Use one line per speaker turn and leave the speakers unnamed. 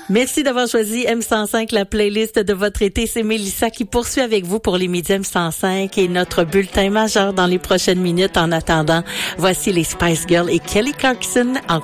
Merci d'avoir choisi M105, la playlist de votre été. C'est Mélissa qui poursuit avec vous pour les midis M105 et notre bulletin majeur dans les prochaines minutes. En attendant, voici les Spice Girls et Kelly Clarkson en